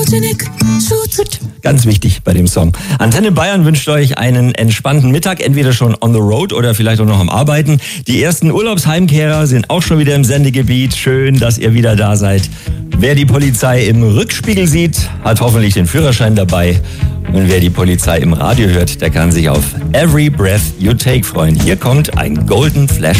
Ganz wichtig bei dem Song. Antenne Bayern wünscht euch einen entspannten Mittag, entweder schon on the road oder vielleicht auch noch am Arbeiten. Die ersten Urlaubsheimkehrer sind auch schon wieder im Sendegebiet. Schön, dass ihr wieder da seid. Wer die Polizei im Rückspiegel sieht, hat hoffentlich den Führerschein dabei. Und wer die Polizei im Radio hört, der kann sich auf Every Breath You Take freuen. Hier kommt ein Golden Flash.